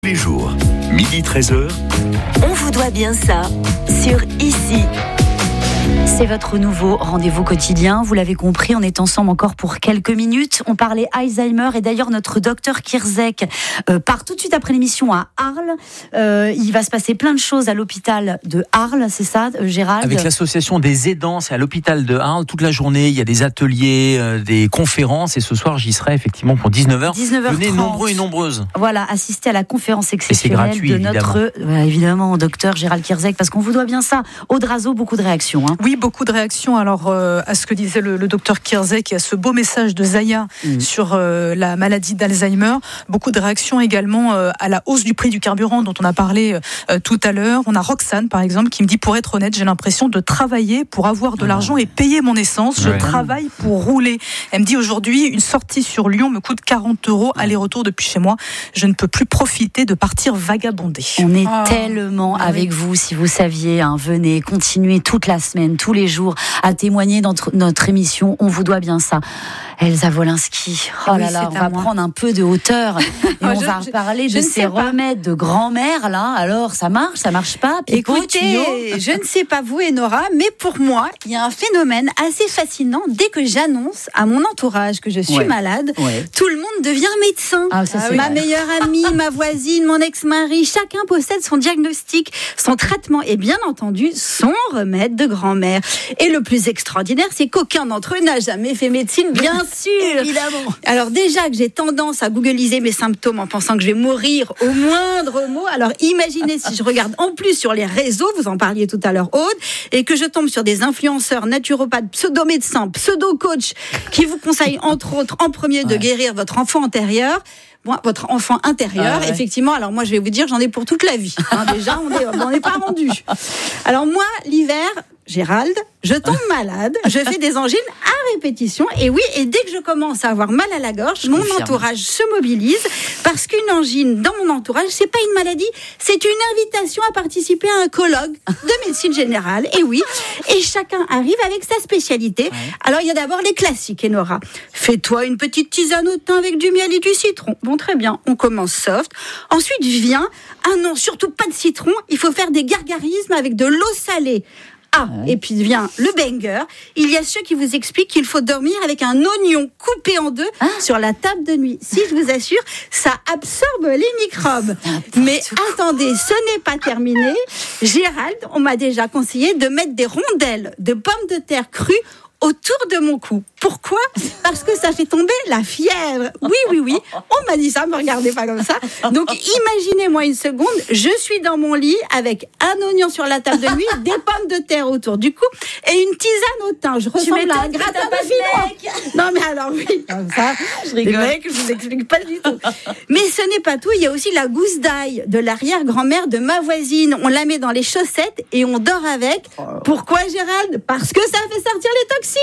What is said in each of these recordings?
Les jours, 12h-13h. On vous doit bien ça sur Ici. C'est votre nouveau rendez-vous quotidien. Vous l'avez compris, on est ensemble encore pour quelques minutes. On parlait Alzheimer et d'ailleurs notre docteur Kierzek part tout de suite après l'émission à Arles. Il va se passer plein de choses à l'hôpital de Arles, c'est ça, Gérald ? Avec l'association des aidants, c'est à l'hôpital de Arles toute la journée. Il y a des ateliers, des conférences et ce soir j'y serai effectivement pour 19h. 19h30. Venez nombreux et nombreuses. Voilà, assister à la conférence exceptionnelle gratuit, de évidemment. notre évidemment docteur Gérald Kierzek, parce qu'on vous doit bien ça. Audrazo, beaucoup de réactions. Hein. Oui, beaucoup de réactions. Alors, à ce que disait le docteur Kierzek et à ce beau message de Zaya sur la maladie d'Alzheimer. Beaucoup de réactions également à la hausse du prix du carburant dont on a parlé tout à l'heure. On a Roxane, par exemple, qui me dit, pour être honnête, j'ai l'impression de travailler pour avoir de l'argent et payer mon essence. Je travaille pour rouler. Elle me dit, aujourd'hui, une sortie sur Lyon me coûte 40 € aller-retour depuis chez moi. Je ne peux plus profiter de partir vagabonder. On est tellement avec vous, si vous saviez, hein, venez, continuez toute la semaine, tous les jours, à témoigner dans notre émission. On vous doit bien ça. Elsa Wolinski, oh là là, on va prendre un peu de hauteur et on va parler de ces remèdes de grand-mère là. Alors, ça marche pas? Pipo, écoutez, je ne sais pas vous Enora, mais pour moi, il y a un phénomène assez fascinant. Dès que j'annonce à mon entourage que je suis malade, tout le monde devient médecin. Ma meilleure amie, ma voisine, mon ex-mari, chacun possède son diagnostic, son traitement et bien entendu son remède de grand-mère. Et le plus extraordinaire, c'est qu'aucun d'entre eux n'a jamais fait médecine, bien sûr. Évidemment. Alors déjà que j'ai tendance à googliser mes symptômes en pensant que je vais mourir au moindre mot, alors imaginez si je regarde en plus sur les réseaux, vous en parliez tout à l'heure Aude, et que je tombe sur des influenceurs, naturopathes, pseudo-médecins, pseudo-coachs qui vous conseillent entre autres en premier de guérir votre enfant intérieur. Bon, votre enfant intérieur, effectivement. Alors moi, je vais vous dire, j'en ai pour toute la vie. Hein, déjà, on n'est pas rendu. Alors moi, l'hiver, Gérald, je tombe malade, je fais des angines à répétition. Et oui, et dès que je commence à avoir mal à la gorge, mon entourage se mobilise parce qu'une angine dans mon entourage, c'est pas une maladie, c'est une invitation à participer à un colloque de médecine générale. Et oui, et chacun arrive avec sa spécialité. Alors il y a d'abord les classiques, Enora. Fais-toi une petite tisane au thym avec du miel et du citron. Bon, très bien, on commence soft. Ensuite vient, non, surtout pas de citron, il faut faire des gargarismes avec de l'eau salée. Et puis vient le banger. Il y a ceux qui vous expliquent qu'il faut dormir avec un oignon coupé en deux sur la table de nuit. Si, je vous assure, ça absorbe les microbes. Mais attendez, ce n'est pas terminé. Gérald, on m'a déjà conseillé de mettre des rondelles de pommes de terre crues autour de mon cou. Pourquoi ? Parce que ça fait tomber la fièvre. Oui. On m'a dit ça, me regardez pas comme ça. Donc, imaginez-moi une seconde, je suis dans mon lit avec un oignon sur la table de nuit, des pommes de terre autour du cou et une tisane au thym. Je ressemble à un gratin de filon. Non, mais alors oui, comme ça, je rigole. Les mecs, je vous explique pas du tout. Mais ce n'est pas tout, il y a aussi la gousse d'ail de l'arrière-grand-mère de ma voisine. On la met dans les chaussettes et on dort avec. Pourquoi, Gérald ? Parce que ça fait sortir les toxines.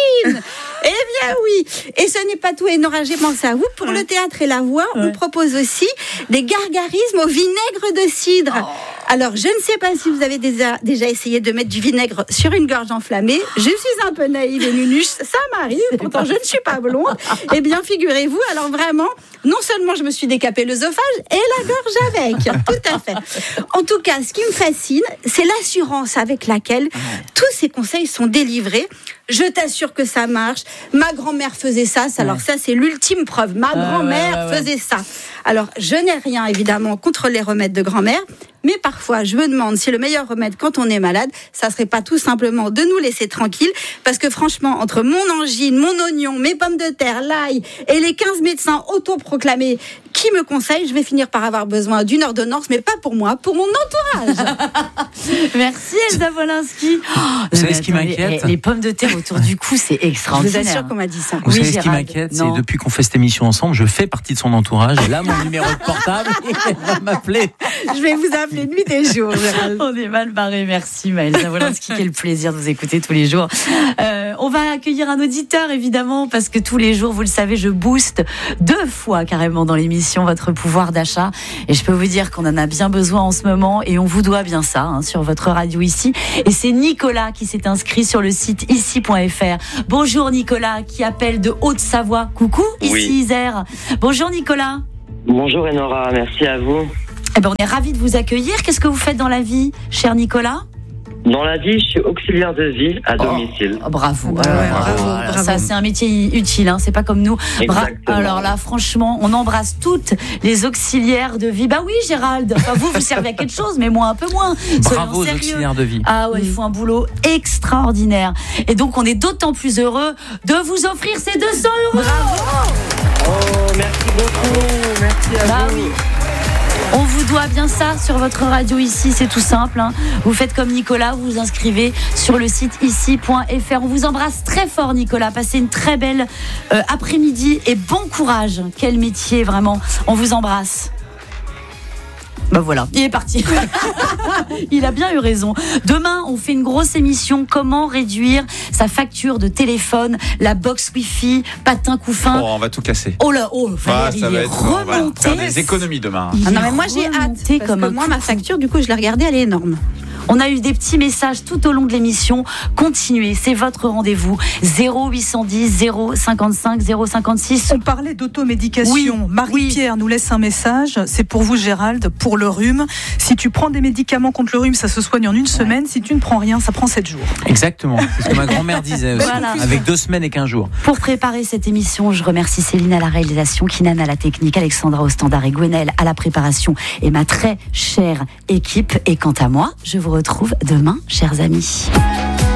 Eh bien oui. Et ce n'est pas tout, Enora, j'ai pensé à vous. Pour le théâtre et la voix, on propose aussi des gargarismes au vinaigre de cidre. Alors, je ne sais pas si vous avez déjà essayé de mettre du vinaigre sur une gorge enflammée. Je suis un peu naïve et nunuche, ça m'arrive, pourtant je ne suis pas blonde. Eh bien, figurez-vous, alors vraiment, non seulement je me suis décapé l'œsophage et la gorge avec. Tout à fait. En tout cas, ce qui me fascine, c'est l'assurance avec laquelle tous ces conseils sont délivrés. Je t'assure que ça marche. Ma grand-mère faisait ça. Alors ça, c'est l'ultime preuve. Ma grand-mère faisait ça. Alors, je n'ai rien, évidemment, contre les remèdes de grand-mère. Mais parfois, je me demande si le meilleur remède quand on est malade, ça serait pas tout simplement de nous laisser tranquilles. Parce que franchement, entre mon angine, mon oignon, mes pommes de terre, l'ail et les 15 médecins autoproclamés qui me conseillent, je vais finir par avoir besoin d'une ordonnance, mais pas pour moi, pour mon entourage. Merci Elsa Wolinski. Vous savez ce qui m'inquiète ? Les pommes de terre autour du cou, c'est extraordinaire. Je vous assure qu'on m'a dit ça. Vous savez ce qui m'inquiète ? C'est depuis qu'on fait cette émission ensemble, je fais partie de son entourage. Et là, mon numéro de portable, il va m'appeler. Je vais vous appeler nuit et jour. On est mal barré. Merci Elsa Wolinski. Quel plaisir de vous écouter tous les jours. On va accueillir un auditeur, évidemment, parce que tous les jours, vous le savez, je booste 2 fois carrément dans l'émission votre pouvoir d'achat. Et je peux vous dire qu'on en a bien besoin en ce moment et on vous doit bien ça sur votre radio ici. Et c'est Nicolas qui s'est inscrit sur le site ici.fr. Bonjour Nicolas, qui appelle de Haute-Savoie. Coucou, ici Isère. Bonjour Nicolas. Bonjour Enora, merci à vous. Eh ben, on est ravis de vous accueillir. Qu'est-ce que vous faites dans la vie, cher Nicolas ? Dans la vie, je suis auxiliaire de vie à domicile. Bravo. Bravo. Ça, c'est un métier utile, hein. C'est pas comme nous. Exactement. Alors là, franchement, on embrasse toutes les auxiliaires de vie. Bah oui, Gérald. Enfin, vous servez à quelque chose, mais moi un peu moins. Bravo aux auxiliaires de vie. Ah ouais, ils font un boulot extraordinaire. Et donc, on est d'autant plus heureux de vous offrir ces 200 €. Oh, merci beaucoup. Merci à vous. Oui. On vous doit bien ça sur votre radio ici, c'est tout simple. Hein. Vous faites comme Nicolas, vous vous inscrivez sur le site ici.fr. On vous embrasse très fort, Nicolas. Passez une très belle après-midi et bon courage. Quel métier, vraiment. On vous embrasse. Ben voilà, il est parti. Il a bien eu raison. Demain, on fait une grosse émission. Comment réduire sa facture de téléphone, la box Wi-Fi, patin couffin. Oh, on va tout casser. Oh là, Valérie, ça va être, on va remonté. faire des économies demain. Non, mais moi j'ai hâte. Parce que moi, ma facture, du coup, je l'ai regardée, elle est énorme. On a eu des petits messages tout au long de l'émission. Continuez, c'est votre rendez-vous. 0810 055 056. On parlait d'automédication. Oui, Marie-Pierre nous laisse un message. C'est pour vous, Gérald, pour le rhume. Si tu prends des médicaments contre le rhume, ça se soigne en une semaine. Si tu ne prends rien, ça prend 7 jours. Exactement. C'est ce que ma grand-mère disait aussi. Voilà. Avec 2 semaines et 15 jours. Pour préparer cette émission, je remercie Céline à la réalisation, Kinan à la technique, Alexandra au standard et Gwenaëlle à la préparation et ma très chère équipe. Et quant à moi, je vous retrouve demain, chers amis.